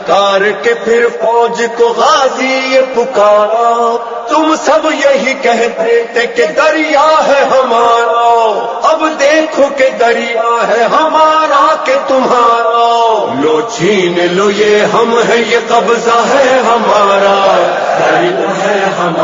Car के फिर फौज को गाजी ये पुकारा, तुम सब यही कहते थे कि दरिया है हमारा, अब देखो कि दरिया है हमारा के तुम्हारा। लो छीन लो ये हम है, ये कब्जा है हमारा, दरिया है हमारा।